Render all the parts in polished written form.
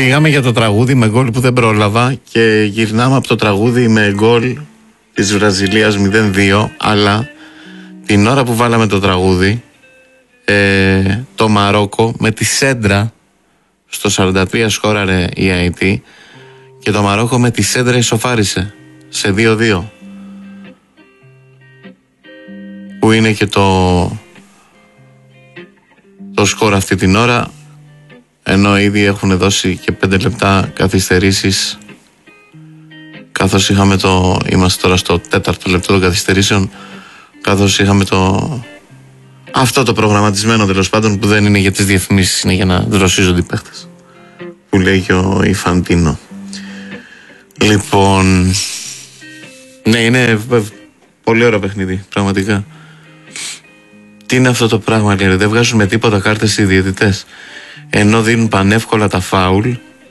Φύγαμε για το τραγούδι με γκολ που δεν πρόλαβα και γυρνάμε από το τραγούδι με γκολ της Βραζιλίας 0-2, αλλά την ώρα που βάλαμε το τραγούδι το Μαρόκο με τη σέντρα στο 43 σκόραρε η Αϊτή και το Μαρόκο με τη σέντρα ισοφάρισε σε 2-2, που είναι και το σκορ αυτή την ώρα, ενώ ήδη έχουν δώσει και 5 λεπτά καθυστερήσεις, καθώς είμαστε τώρα στο 4ο λεπτό των καθυστερήσεων, καθώς είχαμε αυτό το προγραμματισμένο, τέλος πάντων, που δεν είναι για τις διαφημίσεις, είναι για να δροσίζονται οι παίχτες, που λέει και ο Ιφαντίνο. Λοιπόν, ναι, είναι πολύ ωραίο παιχνίδι, πραγματικά. Τι είναι αυτό το πράγμα, λέει, δεν βγάζουν με τίποτα κάρτες οι διαιτητές, ενώ δίνουν πανεύκολα τα φάουλ,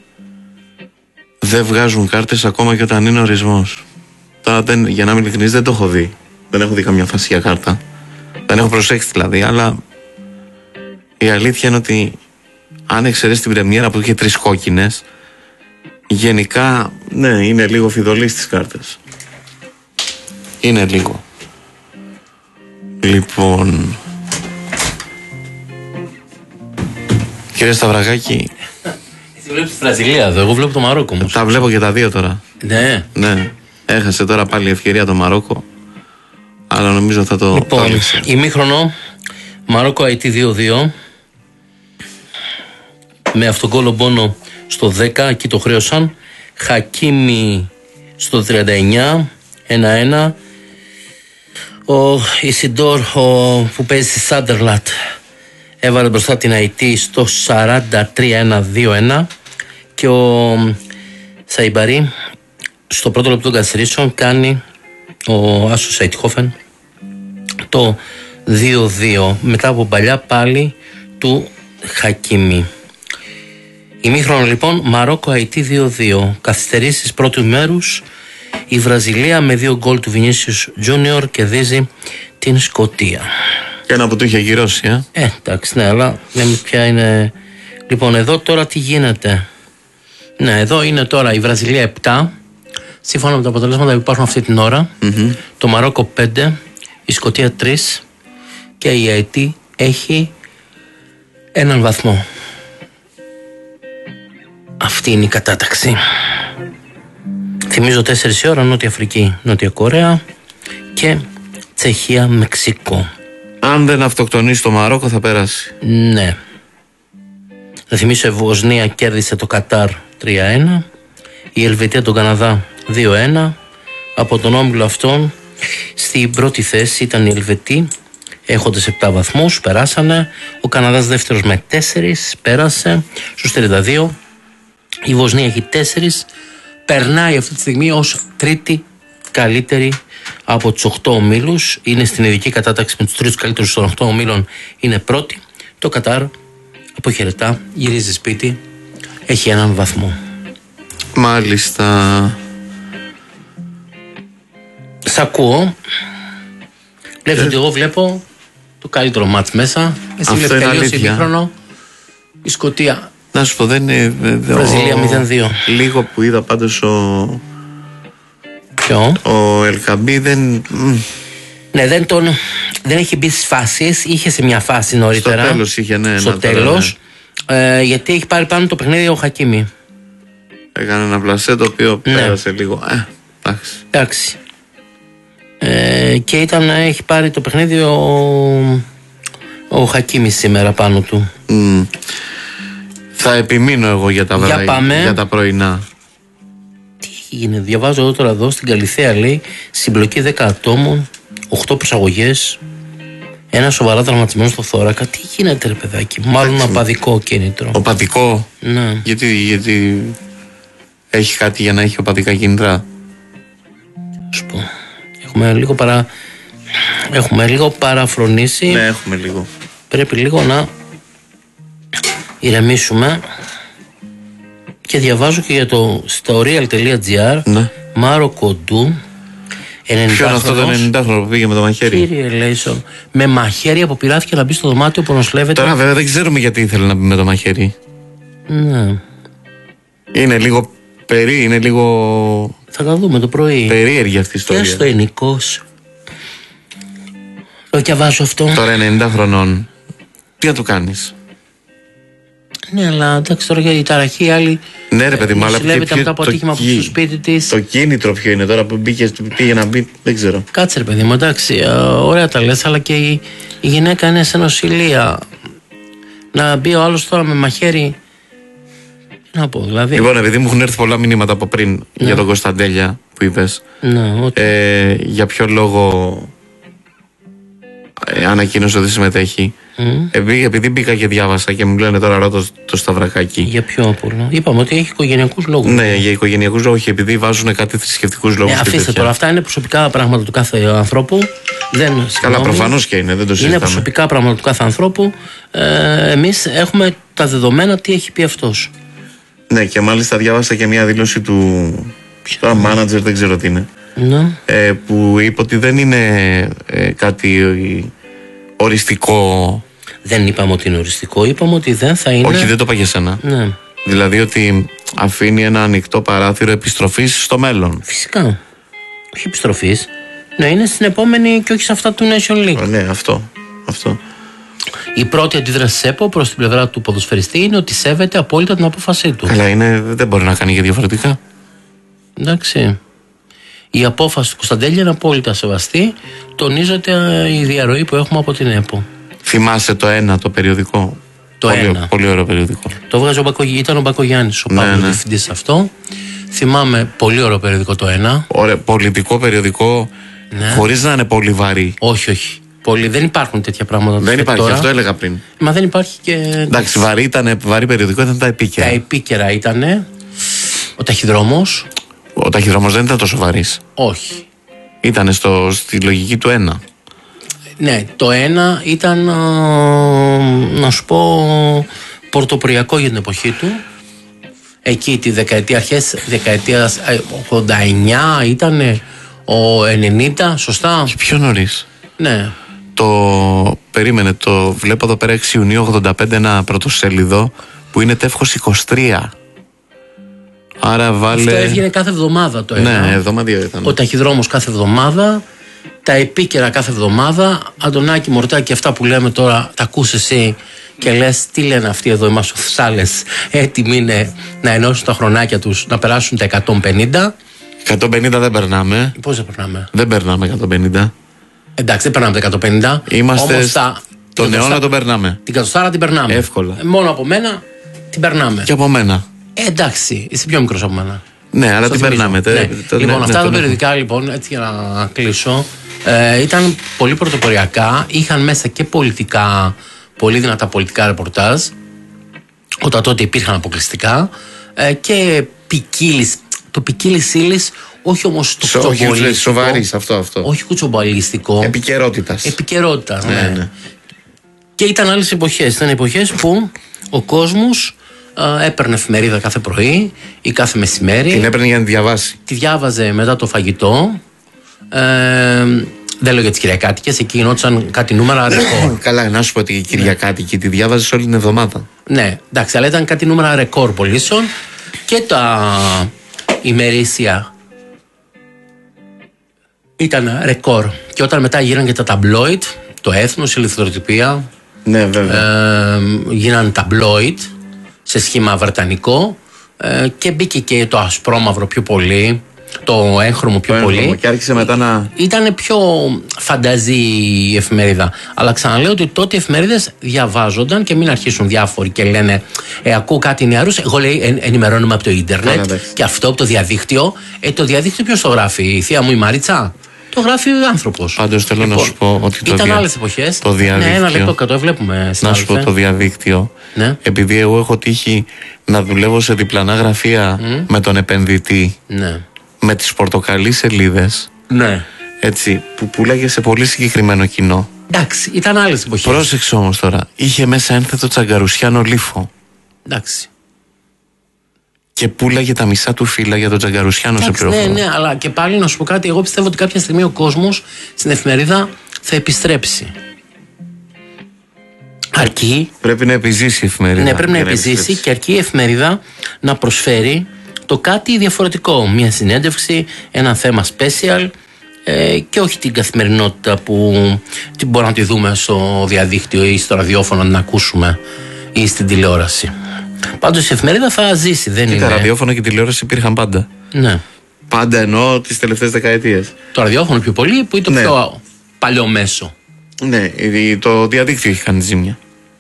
δεν βγάζουν κάρτες ακόμα και όταν είναι ορισμός. Τώρα, για να είμαι ειλικρινής, δεν το έχω δει. Δεν έχω δει καμιά φάση για κάρτα. Δεν έχω προσέξει δηλαδή, αλλά η αλήθεια είναι ότι αν εξαιρέσει την πρεμιέρα που είχε 3 κόκκινες, γενικά, ναι, είναι λίγο φιδωλή στις κάρτες. Είναι λίγο. Λοιπόν, κύριε Σταυρακάκη, εσύ βλέπεις τη Βραζιλία εδώ, εγώ βλέπω το Μαρόκο όμως. Τα βλέπω και τα δύο τώρα. Ναι. Ναι, έχασε τώρα πάλι ευκαιρία το Μαρόκο, αλλά νομίζω θα το... Λοιπόν, ημίχρονο, Μαρόκο Αϊτή 2-2, με αυτόν γκολ Μπόνο στο 10, εκεί το χρέωσαν. Χακίμι στο 39, 1-1. Ο Ισιντόρ, που παίζει στη Σάντερλατ, έβαλε μπροστά την Αϊτή στο 43, 1-2-1. Και ο Σαϊμπαρί στο πρώτο λεπτό των καθυστερήσεων κάνει, ο Άσο Σαϊτχόφεν, το 2-2 μετά από παλιά πάλι του Χακίμι. Ημίχρονο λοιπόν, Μαρόκο Αϊτή 2-2. Καθυστερήσεις πρώτου μέρους. Η Βραζιλία με 2 γκολ του Βινίσιους Τζούνιορ κερδίζει την Σκωτία. Και ένα που του είχε γυρώσει, εντάξει, ναι, αλλά λέμε ποια είναι. Λοιπόν, εδώ τώρα τι γίνεται. Ναι, εδώ είναι τώρα η Βραζιλία 7, σύμφωνα με τα αποτελέσματα που υπάρχουν αυτή την ώρα. Το Μαρόκο 5, η Σκωτία 3 και η Αϊτή έχει 1 βαθμό. Αυτή είναι η κατάταξη. Θυμίζω 4 η ώρα Νότια Αφρική, Νότια Κορέα και Τσεχία, Μεξικό. Αν δεν αυτοκτονήσει το Μαρόκο θα περάσει. Ναι. Να θυμίσω, η Βοσνία κέρδισε το Κατάρ 3-1, η Ελβετία τον Καναδά 2-1. Από τον όμιλο αυτόν στην πρώτη θέση ήταν οι Ελβετοί, έχοντας 7 βαθμούς, περάσανε. Ο Καναδάς δεύτερος με 4, πέρασε στους 32. Η Βοσνία έχει 4, περνάει αυτή τη στιγμή ως τρίτη καλύτερη από τους 8 ομίλους. Είναι στην ειδική κατάταξη με τους τρίτους καλύτερους των 8 ομίλων, είναι πρώτη. Το Κατάρ αποχαιρετά, γυρίζει σπίτι, έχει 1 βαθμό. Μάλιστα. Σ' ακούω. Βλέπεις ότι εγώ βλέπω το καλύτερο μάτς μέσα. Εσύ βλέπεις τελείως ημίχρονο. Η Σκωτία, να σου πω, δεν είναι. Βραζιλία 0-2. Λίγο που είδα πάντως ο Ελκαμπή δεν. Ναι, δεν έχει μπει στις φάσεις. Είχε σε μια φάση νωρίτερα. Στο τέλος είχε, ναι. Στο τέλος. Ναι. Γιατί έχει πάρει πάνω το παιχνίδι ο Χακίμι. Έκανε ένα πλασέ το οποίο πέρασε λίγο. Εντάξει. Και έχει πάρει το παιχνίδι ο Χακίμι σήμερα πάνω του. Θα επιμείνω εγώ για τα πρωινά. Τι έγινε, διαβάζω εγώ τώρα εδώ στην Καλιθέα, λέει, συμπλοκή 10 ατόμων, 8 προσαγωγές, 1 σοβαρά τραυματισμένο στο θώρακα. Τι γίνεται, ρε παιδάκι, μάλλον απαδικό κίνητρο. Οπαδικό? Ναι. Γιατί έχει κάτι για να έχει οπαδικά κίνητρα? Σου πω, έχουμε λίγο παραφρονήσει. Ναι, έχουμε λίγο. Πρέπει λίγο να ηρεμήσουμε. Και διαβάζω και για το storyal.gr, ναι. Μάρο Κοντού, 90 Ποιο είναι αυτό το 90χρονο που πήγε με το μαχαίρι? Κύριε Λέισον, με μαχαίρι αποπειράθηκε να μπει στο δωμάτιο που νοσηλεύεται. Τώρα βέβαια δεν ξέρουμε γιατί ήθελε να μπει με το μαχαίρι. Ναι. Είναι λίγο Θα τα δούμε το πρωί. περίεργη αυτή η ιστορία. Και στο ενικός. Το διαβάζω αυτό. Τώρα 90 χρονών. Τι να του κάνεις? Ναι, αλλά εντάξει τώρα για η ταραχή άλλη. Ναι, ρε παιδί μου, αλλά νοσηλεύεται μετά από ατύχημα που στο σπίτι της. Το κίνητρο ποιο είναι τώρα που πήγε να μπει, δεν ξέρω. Κάτσε ρε παιδί μου, εντάξει, ωραία τα λες, αλλά και η γυναίκα είναι σε νοσηλεία. Να μπει ο άλλος τώρα με μαχαίρι. Τι να πω, δηλαδή. Λοιπόν, επειδή μου έχουν έρθει πολλά μηνύματα από πριν για τον Κωνσταντέλια που είπες. Ναι, ότι. Για ποιο λόγο ανακοίνωσε ότι συμμετέχει. Επειδή μπήκα και διάβασα και μου λένε τώρα ρώτα το Σταυρακάκι. Για ποιο απ' όλα? Είπαμε ότι έχει οικογενειακούς λόγους. Ναι, για οικογενειακούς λόγους, επειδή βάζουν κάτι θρησκευτικούς λόγους. Αφήστε τώρα, αυτά είναι προσωπικά πράγματα του κάθε ανθρώπου. Καλά, προφανώς και είναι, δεν το συζητάμε. Είναι προσωπικά πράγματα του κάθε ανθρώπου. Εμείς έχουμε τα δεδομένα τι έχει πει αυτός. Ναι, και μάλιστα διάβασα και μια δήλωση του. Τώρα manager, δεν ξέρω τι είναι. Ναι. Που είπε ότι δεν είναι κάτι οριστικό. Δεν είπαμε ότι είναι οριστικό, είπαμε ότι δεν θα είναι. Όχι, δεν το είπα για σένα. Ναι. Δηλαδή ότι αφήνει ένα ανοιχτό παράθυρο επιστροφής στο μέλλον. Φυσικά. Όχι επιστροφής. Ναι, είναι στην επόμενη και όχι σε αυτά του Nation League. Ναι, αυτό. Η πρώτη αντίδραση της ΕΠΟ προς την πλευρά του ποδοσφαιριστή είναι ότι σέβεται απόλυτα την απόφασή του. Καλά, δεν μπορεί να κάνει και διαφορετικά. Εντάξει. Η απόφαση του Κωνσταντέλια είναι απόλυτα σεβαστή. Τονίζεται η διαρροή που έχουμε από την ΕΠΟ. Θυμάσαι το ένα, το περιοδικό? Πολύ ωραίο περιοδικό. Το βγάζει ήταν ο Μπακογιάννης, ο Παύλος διευθυντής αυτό. Θυμάμαι, πολύ ωραίο περιοδικό το ένα. Ωραίο, πολιτικό περιοδικό, χωρίς να είναι πολύ βαρύ. Όχι. Δεν υπάρχουν τέτοια πράγματα. Δεν υπάρχει, τώρα. Αυτό έλεγα πριν. Μα δεν υπάρχει και. Εντάξει, βαρύ περιοδικό ήταν τα επίκαιρα. Τα επίκαιρα ήταν. Ο Ταχυδρόμος. Ο Ταχυδρόμος δεν ήταν τόσο βαρύς. Όχι. Ήταν στη λογική του ένα. Ναι, το ένα ήταν, να σου πω, πορτοποριακό για την εποχή του. Εκεί τη δεκαετία, αρχές δεκαετίας 89 ήταν, ο 90, σωστά. Και πιο νωρίς. Ναι. Περίμενε, το βλέπω εδώ πέρα 6 Ιουνίου 85, ένα πρωτοσέλιδο που είναι τεύχος 23. Άρα βάλε. Αυτό έβγαινε κάθε εβδομάδα το ένα. Ναι, εβδομαδίο ήταν. Ο Ταχυδρόμος κάθε εβδομάδα. Τα επίκαιρα κάθε εβδομάδα. Αντωνάκη Μορτάκη, αυτά που λέμε τώρα, τα ακούς εσύ και λες τι λένε αυτοί εδώ οι μασοφυσάλες. Έτοιμοι είναι να ενώσουν τα χρονάκια τους, να περάσουν τα 150. 150 δεν περνάμε. Πώς δεν περνάμε? Δεν περνάμε 150. Εντάξει, δεν περνάμε τα 150. Είμαστε. Όμως τον αιώνα τον περνάμε. Την κατοστάρα την περνάμε. Εύκολα. Μόνο από μένα την περνάμε. Και από μένα. Εντάξει, είσαι πιο μικρός από μένα. Ναι, αλλά την περνάμε. Λοιπόν, αυτά τα περιοδικά, λοιπόν, έτσι για να κλείσω, ήταν πολύ πρωτοποριακά. Είχαν μέσα και πολιτικά, πολύ δυνατά πολιτικά ρεπορτάζ, όταν τότε υπήρχαν αποκλειστικά, και ποικίλης ύλης, όχι όμως το κουτσομπολιστικό. Όχι σοβαρής, αυτό. Όχι κουτσομπολιστικό. Επικαιρότητας. Ναι. Και ήταν άλλες εποχές. Ήταν εποχές που ο κόσμος έπαιρνε εφημερίδα κάθε πρωί ή κάθε μεσημέρι. Την έπαιρνε για να διαβάσει. Τη διάβαζε μετά το φαγητό. Δεν λέω για τις Κυριακάτικες, εκεί γινόντουσαν κάτι νούμερα ρεκόρ. Καλά, να σου πω ότι η Κυριακάτικη τη διάβαζε όλη την εβδομάδα. Ναι, εντάξει, αλλά ήταν κάτι νούμερα ρεκόρ πωλήσεων και τα ημερήσια ήταν ρεκόρ. Και όταν μετά γίνανε και τα ταμπλόιτ, το Έθνος, η Ελευθεροτυπία. Ναι, βέβαια. Γίνανε ταμπλόιτ σε σχήμα βρετανικό, και μπήκε και το ασπρόμαυρο πιο πολύ, το έγχρωμο πιο πολύ. Και άρχισε μετά να. Ήταν πιο φανταζή η εφημερίδα. Αλλά ξαναλέω ότι τότε οι εφημερίδες διαβάζονταν και μην αρχίσουν διάφοροι και λένε ακούω κάτι νεαρούς. Εγώ λέει ενημερώνομαι από το ίντερνετ και αυτό από το διαδίκτυο. Το διαδίκτυο ποιος το γράφει? Η θεία μου η Μαρίτσα? Το γράφει ο άνθρωπος. Πάντως θέλω να σου πω ότι ήταν άλλες εποχές. Το διαδίκτυο. Ναι, ένα λεπτό κάτω, βλέπουμε. Να σου πω το διαδίκτυο. Ναι. Επειδή εγώ έχω τύχει να δουλεύω σε διπλανά γραφεία με τον επενδυτή. Ναι. Με τις πορτοκαλί σελίδες. Ναι. Έτσι, που πουλάγε σε πολύ συγκεκριμένο κοινό. Εντάξει, ήταν άλλες εποχές. Πρόσεξε όμως τώρα. Είχε μέσα ένθετο Τσαγκαρουσιάνο λίφο. Εντάξει. Και πουλάγε τα μισά του φύλλα για τον Τσαγκαρουσιάνο σε πληροφορία. Ναι, αλλά και πάλι να σου πω κάτι. Εγώ πιστεύω ότι κάποια στιγμή ο κόσμος στην εφημερίδα θα επιστρέψει. Αρκεί. Πρέπει να επιζήσει η εφημερίδα. Ναι, πρέπει να επιζήσει και αρκεί η εφημερίδα να προσφέρει το κάτι διαφορετικό. Μια συνέντευξη, ένα θέμα special και όχι την καθημερινότητα που μπορούμε να τη δούμε στο διαδίκτυο ή στο ραδιόφωνο να ακούσουμε ή στην τηλεόραση. Πάντως η εφημερίδα θα ζήσει, δεν είναι. Τα ραδιόφωνο και η τηλεόραση υπήρχαν πάντα. Ναι. Πάντα εννοώ τις τελευταίες δεκαετίες. Το ραδιόφωνο πιο πολύ που είναι το πιο παλιό μέσο. Ναι, το διαδίκτυο έχει κάνει ζημιά.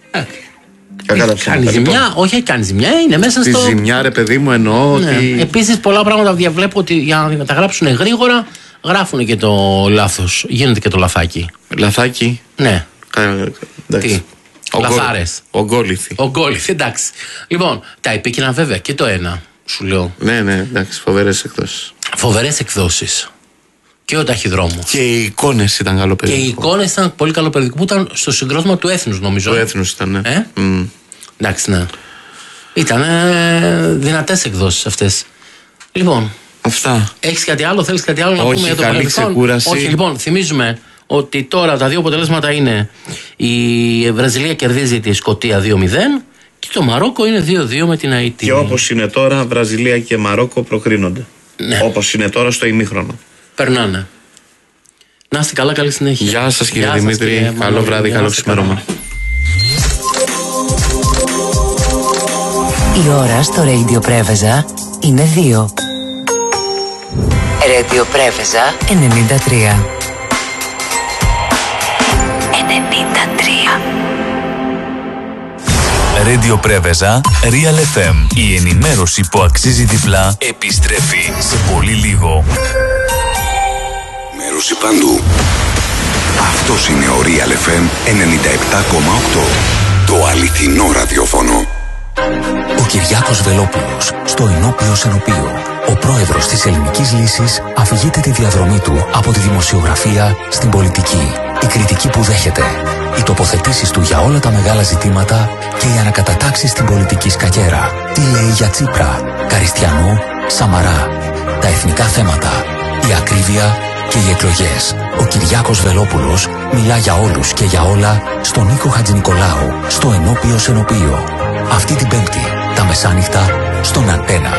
Κάνει ζημιά, όχι κάνει ζημιά, είναι μέσα στο. Τη ζημιά, ρε παιδί μου, εννοώ ότι. Επίσης, πολλά πράγματα διαβλέπω ότι για να τα γράψουν γρήγορα, γράφουν και το λάθος. Γίνεται και το λαθάκι. Λαθάκι. Ναι. Τι. Λαθάρες. Ογκόληθη, εντάξει. Λοιπόν, τα επίκαινα βέβαια και το ένα, σου λέω. Ναι, εντάξει, φοβερές εκδόσεις. Φοβερές εκδόσεις. Και ο ταχυδρόμος. Και οι εικόνες ήταν καλοπαιδικό. Και οι εικόνες ήταν πολύ καλοπαιδικό που ήταν στο συγκρότημα του Έθνους, νομίζω. Του Έθνους ήταν, ναι. Εντάξει, ναι. Ήταν δυνατές εκδόσεις αυτές. Λοιπόν. Αυτά. Έχεις κάτι άλλο, θέλεις κάτι άλλο να πούμε για το καλή ξεκούραση. Όχι, λοιπόν, θυμίζουμε ότι τώρα τα δύο αποτελέσματα είναι η Βραζιλία κερδίζει τη Σκωτία 2-0 και το Μαρόκο είναι 2-2 με την Αϊτή. Και όπως είναι τώρα, Βραζιλία και Μαρόκο προκρίνονται. Ναι. Όπως είναι τώρα στο ημίχρονο. Περνάνε. Να είστε καλά, καλή συνέχεια. Γεια σας κύριε Δημήτρη, καλό βράδυ, καλό ξημέρωμα. Η ώρα στο Radio Preveza είναι 2. Radio Preveza 93. 93. Radio Preveza, Real FM. Η ενημέρωση που αξίζει διπλά επιστρέφει σε πολύ λίγο. Μέρωση παντού. Αυτός είναι ο Real FM 97,8. Το αληθινό ραδιόφωνο. Ο Κυριάκος Βελόπουλος στο Ενώπιο Σενοπείο. Ο πρόεδρος της Ελληνικής Λύσης αφηγείται τη διαδρομή του από τη δημοσιογραφία στην πολιτική. Η κριτική που δέχεται, οι τοποθετήσεις του για όλα τα μεγάλα ζητήματα και οι ανακατατάξεις στην πολιτική σκακέρα. Τι λέει για Τσίπρα, Καριστιανού, Σαμαρά, τα εθνικά θέματα, η ακρίβεια και οι εκλογές. Ο Κυριάκος Βελόπουλος μιλά για όλους και για όλα στον Νίκο Χατζηνικολάου στο Ενώπιο Σενοπείο. Αυτή την Πέμπτη, τα μεσάνυχτα, στον Αντένα.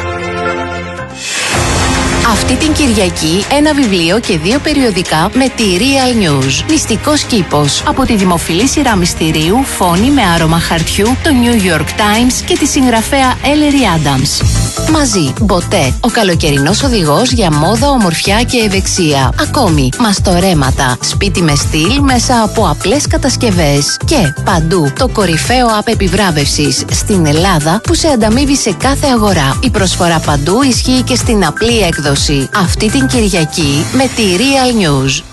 Αυτή την Κυριακή ένα βιβλίο και 2 περιοδικά με τη Real News. Μυστικός κήπος. Από τη δημοφιλή σειρά μυστηρίου Φόνη με άρωμα χαρτιού, το New York Times και τη συγγραφέα Ellery Adams. Μαζί, Μποτέ, ο καλοκαιρινός οδηγός για μόδα, ομορφιά και ευεξία. Ακόμη, μαστορέματα, σπίτι με στυλ μέσα από απλές κατασκευές. Και παντού, το κορυφαίο app επιβράβευσης στην Ελλάδα που σε ανταμείβει σε κάθε αγορά. Η προσφορά παντού ισχύει και στην απλή έκδοση. Αυτή την Κυριακή με τη Real News.